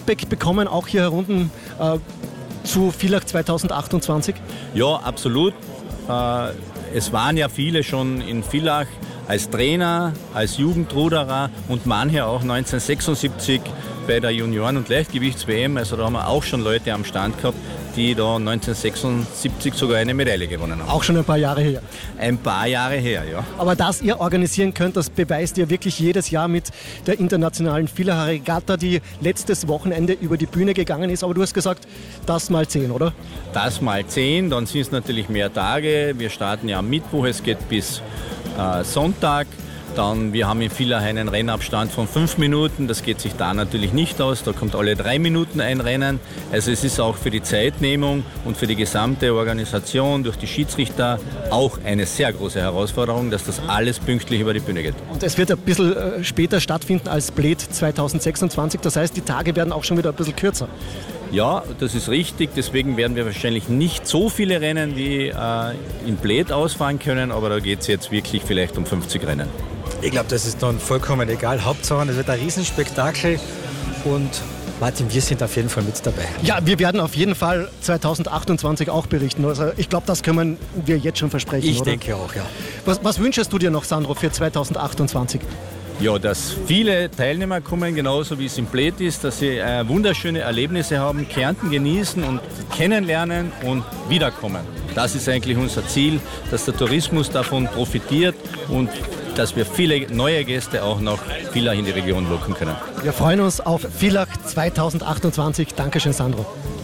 Feedback bekommen, auch hier herunten zu Villach 2028? Ja, absolut. Es waren ja viele schon in Villach als Trainer, als Jugendruderer und manche auch 1976 bei der Junioren- und Leichtgewichts-WM. Also da haben wir auch schon Leute am Stand gehabt, die da 1976 sogar eine Medaille gewonnen haben. Auch schon ein paar Jahre her. Ein paar Jahre her, ja. Aber dass ihr organisieren könnt, das beweist ihr wirklich jedes Jahr mit der internationalen Villacher Regatta, die letztes Wochenende über die Bühne gegangen ist. Aber du hast gesagt, das mal 10, oder? Das mal 10, dann sind es natürlich mehr Tage. Wir starten ja am Mittwoch, es geht bis Sonntag. Dann, wir haben in Villach einen Rennabstand von 5 Minuten, das geht sich da natürlich nicht aus, da kommt alle 3 Minuten ein Rennen. Also es ist auch für die Zeitnehmung und für die gesamte Organisation durch die Schiedsrichter auch eine sehr große Herausforderung, dass das alles pünktlich über die Bühne geht. Und es wird ein bisschen später stattfinden als Bled 2026, das heißt, die Tage werden auch schon wieder ein bisschen kürzer. Ja, das ist richtig, deswegen werden wir wahrscheinlich nicht so viele Rennen wie in Bled ausfahren können, aber da geht es jetzt wirklich vielleicht um 50 Rennen. Ich glaube, das ist dann vollkommen egal. Hauptsache, es wird ein Riesenspektakel und Martin, wir sind auf jeden Fall mit dabei. Ja, wir werden auf jeden Fall 2028 auch berichten. Also ich glaube, das können wir jetzt schon versprechen. Ich oder? denke auch, ja. Was wünschst du dir noch, Sandro, für 2028? Ja, dass viele Teilnehmer kommen, genauso wie es in Bled ist, dass sie wunderschöne Erlebnisse haben, Kärnten genießen und kennenlernen und wiederkommen. Das ist eigentlich unser Ziel, dass der Tourismus davon profitiert und dass wir viele neue Gäste auch nach Villach in die Region locken können. Wir freuen uns auf Villach 2028. Dankeschön, Sandro.